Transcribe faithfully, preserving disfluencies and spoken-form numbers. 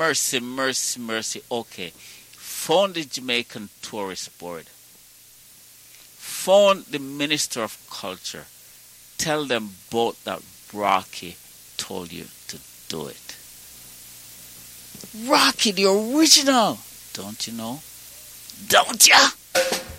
mercy, mercy, mercy. Okay. Phone the Jamaican Tourist Board. Phone the Minister of Culture. Tell them both that Rocky told you to do it. Rocky, the original. Don't you know? Don't ya?